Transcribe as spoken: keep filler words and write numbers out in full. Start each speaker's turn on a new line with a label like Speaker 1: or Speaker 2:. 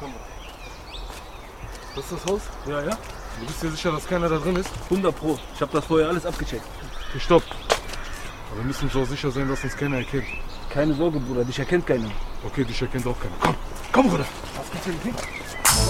Speaker 1: Kamera. Das ist das Haus?
Speaker 2: Ja, ja.
Speaker 1: Du bist dir sicher, dass keiner da drin ist?
Speaker 2: hundert Pro. Ich habe das vorher alles abgecheckt.
Speaker 1: Okay, stopp. Aber wir müssen so sicher sein, dass uns keiner erkennt.
Speaker 2: Keine Sorge, Bruder, dich erkennt keiner.
Speaker 1: Okay, dich erkennt auch keiner. Komm, komm, Bruder.
Speaker 2: Was gibt's denn?